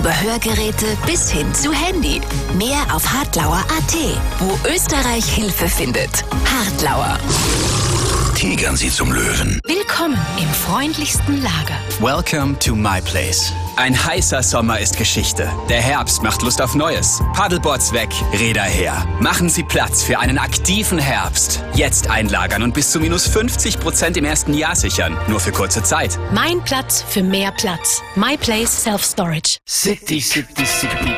über Hörgeräte bis hin zu Handy. Mehr auf hartlauer.at, wo Österreich Hilfe findet. Hartlauer. Tigern Sie zum Löwen. Willkommen im freundlichsten Lager. Welcome to my place. Ein heißer Sommer ist Geschichte. Der Herbst macht Lust auf Neues. Paddleboards weg, Räder her. Machen Sie Platz für einen aktiven Herbst. Jetzt einlagern und bis zu minus 50% im ersten Jahr sichern. Nur für kurze Zeit. Mein Platz für mehr Platz. My Place Self Storage. City, City, City.